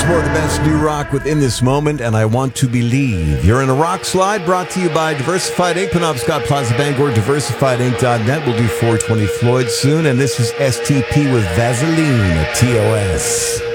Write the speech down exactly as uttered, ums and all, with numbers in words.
It's more of the best new rock within this moment, and I want to believe. You're in a rock slide brought to you by Diversified Incorporated. Penobscot Plaza Bangor, diversified inc dot net. We'll do four twenty Floyd soon, and this is S T P with Vaseline at T O S.